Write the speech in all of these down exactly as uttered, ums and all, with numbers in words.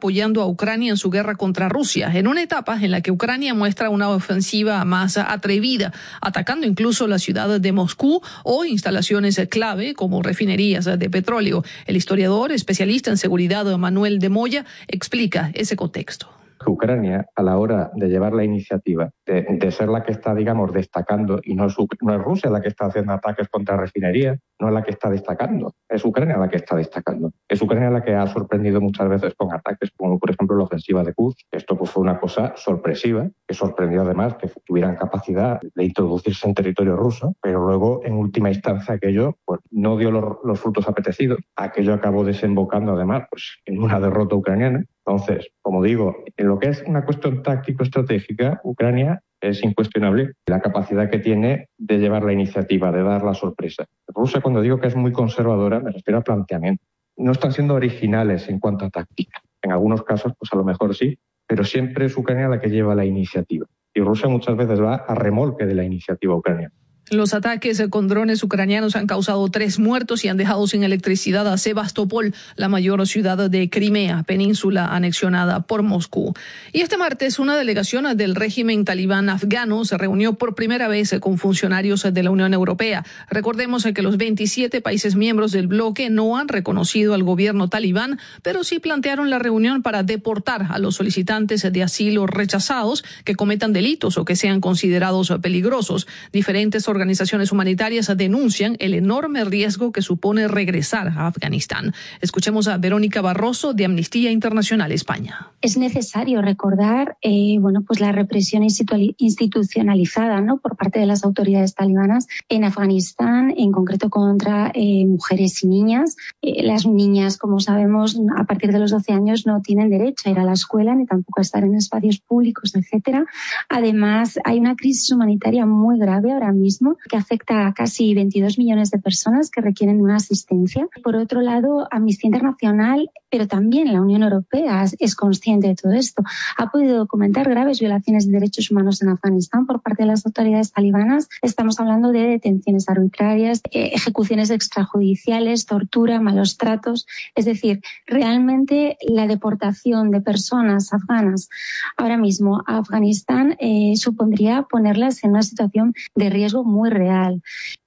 apoyando a Ucrania en su guerra contra Rusia, en una etapa en la que Ucrania muestra una ofensiva más atrevida, atacando incluso la ciudad de Moscú o instalaciones clave como refinerías de petróleo. El historiador especialista en seguridad Manuel de Moya explica ese contexto. Ucrania, a la hora de llevar la iniciativa, de, de ser la que está, digamos, destacando, y no es, no es Rusia la que está haciendo ataques contra refinerías, no es la que está destacando, es Ucrania la que está destacando. Es Ucrania la que ha sorprendido muchas veces con ataques, como por ejemplo la ofensiva de Kursk. Esto pues, fue una cosa sorpresiva, que sorprendió además que tuvieran capacidad de introducirse en territorio ruso, pero luego, en última instancia, aquello pues, no dio los, los frutos apetecidos. Aquello acabó desembocando además pues, en una derrota ucraniana. Entonces, como digo, en lo que es una cuestión táctico-estratégica, Ucrania es incuestionable la capacidad que tiene de llevar la iniciativa, de dar la sorpresa. Rusia, cuando digo que es muy conservadora, me refiero a planteamiento. No están siendo originales en cuanto a táctica. En algunos casos, pues a lo mejor sí, pero siempre es Ucrania la que lleva la iniciativa. Y Rusia muchas veces va a remolque de la iniciativa ucraniana. Los ataques con drones ucranianos han causado tres muertos y han dejado sin electricidad a Sebastopol, la mayor ciudad de Crimea, península anexionada por Moscú. Y este martes una delegación del régimen talibán afgano se reunió por primera vez con funcionarios de la Unión Europea. Recordemos que los veintisiete países miembros del bloque no han reconocido al gobierno talibán, pero sí plantearon la reunión para deportar a los solicitantes de asilo rechazados que cometan delitos o que sean considerados peligrosos. Diferentes organizaciones humanitarias denuncian el enorme riesgo que supone regresar a Afganistán. Escuchemos a Verónica Barroso de Amnistía Internacional España. Es necesario recordar eh, bueno, pues la represión institucionalizada, ¿no? por parte de las autoridades talibanas en Afganistán, en concreto contra eh, mujeres y niñas. Eh, las niñas, como sabemos, a partir de los doce años no tienen derecho a ir a la escuela ni tampoco a estar en espacios públicos, etcétera. Además, hay una crisis humanitaria muy grave ahora mismo que afecta a casi veintidós millones de personas que requieren una asistencia. Por otro lado, Amnistía Internacional, pero también la Unión Europea es consciente de todo esto. Ha podido documentar graves violaciones de derechos humanos en Afganistán por parte de las autoridades talibanas. Estamos hablando de detenciones arbitrarias, ejecuciones extrajudiciales, tortura, malos tratos. Es decir, realmente la deportación de personas afganas ahora mismo a Afganistán eh, supondría ponerlas en una situación de riesgo muy real.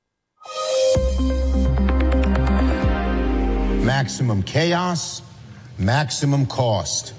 Maximum chaos, maximum cost.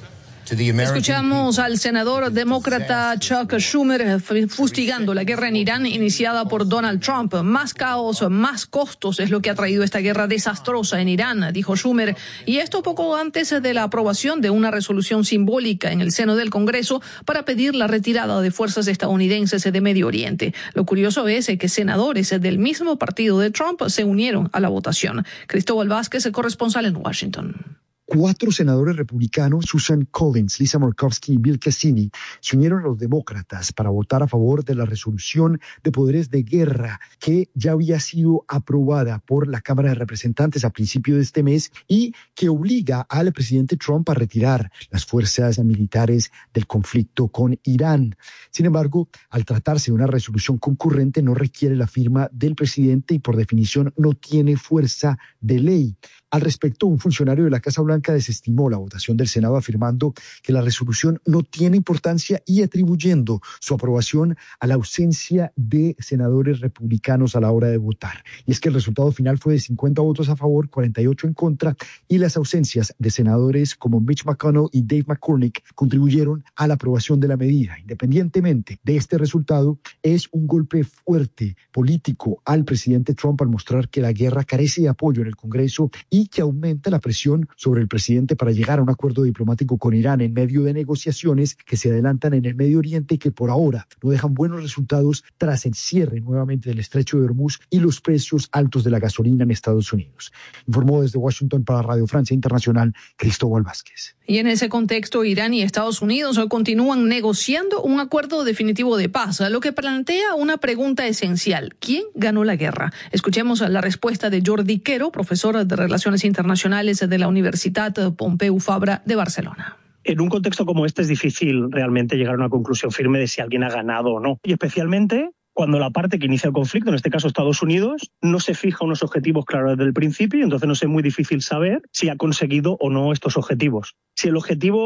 Escuchamos al senador demócrata Chuck Schumer fustigando la guerra en Irán iniciada por Donald Trump. Más caos, más costos es lo que ha traído esta guerra desastrosa en Irán, dijo Schumer. Y esto poco antes de la aprobación de una resolución simbólica en el seno del Congreso para pedir la retirada de fuerzas estadounidenses de Medio Oriente. Lo curioso es que senadores del mismo partido de Trump se unieron a la votación. Cristóbal Vázquez, corresponsal en Washington. Cuatro senadores republicanos, Susan Collins, Lisa Murkowski y Bill Cassidy, se unieron a los demócratas para votar a favor de la resolución de poderes de guerra que ya había sido aprobada por la Cámara de Representantes a principio de este mes y que obliga al presidente Trump a retirar las fuerzas militares del conflicto con Irán. Sin embargo, al tratarse de una resolución concurrente, no requiere la firma del presidente y por definición no tiene fuerza de ley. Al respecto, un funcionario de la Casa Blanca desestimó la votación del Senado afirmando que la resolución no tiene importancia y atribuyendo su aprobación a la ausencia de senadores republicanos a la hora de votar. Y es que el resultado final fue de cincuenta votos a favor, cuarenta y ocho en contra, y las ausencias de senadores como Mitch McConnell y Dave McCormick contribuyeron a la aprobación de la medida. Independientemente de este resultado, es un golpe fuerte político al presidente Trump al mostrar que la guerra carece de apoyo en el Congreso y y que aumenta la presión sobre el presidente para llegar a un acuerdo diplomático con Irán en medio de negociaciones que se adelantan en el Medio Oriente y que por ahora no dejan buenos resultados tras el cierre nuevamente del Estrecho de Hormuz y los precios altos de la gasolina en Estados Unidos. Informó desde Washington para Radio Francia Internacional, Cristóbal Vázquez. Y en ese contexto, Irán y Estados Unidos continúan negociando un acuerdo definitivo de paz, lo que plantea una pregunta esencial. ¿Quién ganó la guerra? Escuchemos la respuesta de Jordi Quero, profesor de Relaciones Internacionales de la Universitat Pompeu Fabra de Barcelona. En un contexto como este es difícil realmente llegar a una conclusión firme de si alguien ha ganado o no. Y especialmente cuando la parte que inicia el conflicto, en este caso Estados Unidos, no se fija unos objetivos claros desde el principio, y entonces nos es muy difícil saber si ha conseguido o no estos objetivos. Si el objetivo